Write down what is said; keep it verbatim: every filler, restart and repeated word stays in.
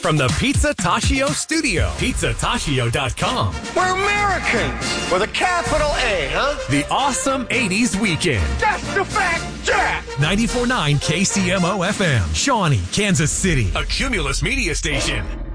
From the Pizza Tashio studio, pizza tashio dot com. We're Americans with a capital A, huh? The awesome eighties weekend. That's the fact, Jack! ninety-four point nine K C M O F M, Shawnee, Kansas City. A Cumulus media station.